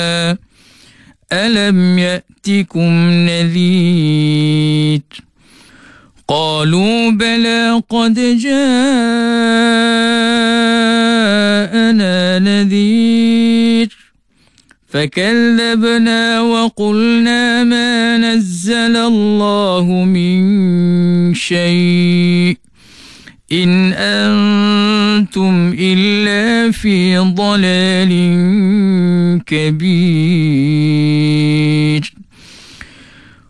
ألم يأتكم نذير قالوا بلى قد جاءنا نذير فكذبنا وقلنا ما نزل الله من شيء إن أنتم إلا في ضلال كبير.